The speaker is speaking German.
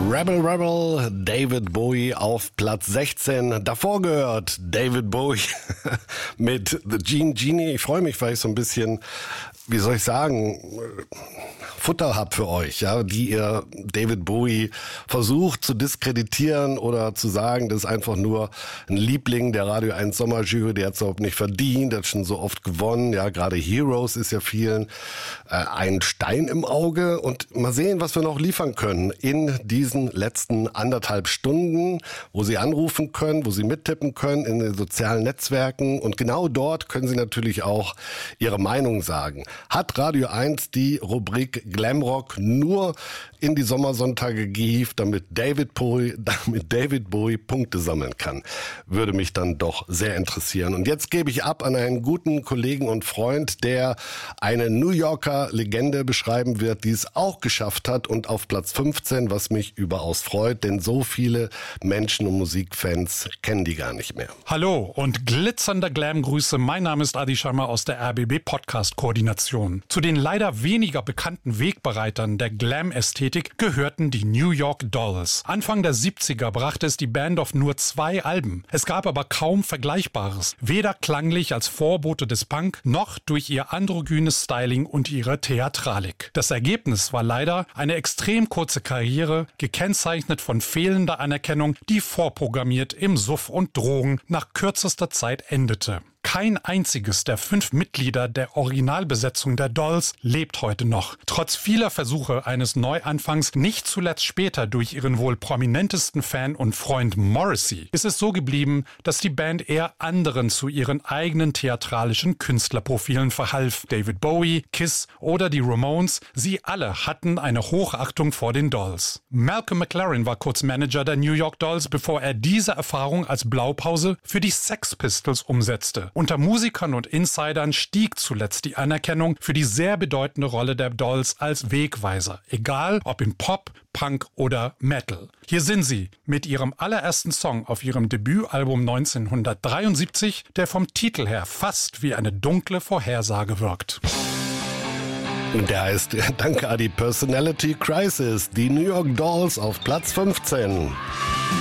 Rebel Rebel, David Bowie auf Platz 16. Davor gehört David Bowie mit The Genie. Ich freue mich, weil ich so ein bisschen, wie soll ich sagen, Futter hab für euch, ja, die ihr David Bowie versucht zu diskreditieren oder zu sagen, das ist einfach nur ein Liebling der Radio 1 Sommerjury, der hat es überhaupt nicht verdient, der hat schon so oft gewonnen, ja, gerade Heroes ist ja vielen ein Stein im Auge und mal sehen, was wir noch liefern können in diesen letzten 1,5 Stunden, wo Sie anrufen können, wo Sie mittippen können in den sozialen Netzwerken und genau dort können Sie natürlich auch Ihre Meinung sagen. Hat Radio 1 die Rubrik Glamrock nur in die Sommersonntage gehievt, damit David Bowie Punkte sammeln kann? Würde mich dann doch sehr interessieren. Und jetzt gebe ich ab an einen guten Kollegen und Freund, der eine New Yorker Legende beschreiben wird, die es auch geschafft hat und auf Platz 15, was mich überaus freut, denn so viele Menschen und Musikfans kennen die gar nicht mehr. Hallo und glitzernde Glam-Grüße. Mein Name ist Adi Sharma aus der RBB Podcast-Koordination. Zu den leider weniger bekannten Wegbereitern der Glam-Ästhetik gehörten die New York Dolls. Anfang der 70er brachte es die Band auf nur 2 Alben. Es gab aber kaum Vergleichbares. Weder klanglich als Vorbote des Punk, noch durch ihr androgynes Styling und ihre Theatralik. Das Ergebnis war leider eine extrem kurze Karriere, gekennzeichnet von fehlender Anerkennung, die vorprogrammiert im Suff und Drogen nach kürzester Zeit endete. Kein einziges der 5 Mitglieder der Originalbesetzung der Dolls lebt heute noch. Trotz vieler Versuche eines Neuanfangs, nicht zuletzt später durch ihren wohl prominentesten Fan und Freund Morrissey, ist es so geblieben, dass die Band eher anderen zu ihren eigenen theatralischen Künstlerprofilen verhalf. David Bowie, Kiss oder die Ramones, sie alle hatten eine Hochachtung vor den Dolls. Malcolm McLaren war kurz Manager der New York Dolls, bevor er diese Erfahrung als Blaupause für die Sex Pistols umsetzte. Unter Musikern und Insidern stieg zuletzt die Anerkennung für die sehr bedeutende Rolle der Dolls als Wegweiser, egal ob im Pop, Punk oder Metal. Hier sind sie mit ihrem allerersten Song auf ihrem Debütalbum 1973, der vom Titel her fast wie eine dunkle Vorhersage wirkt. Der heißt, danke Adi, Personality Crisis, die New York Dolls auf Platz 15.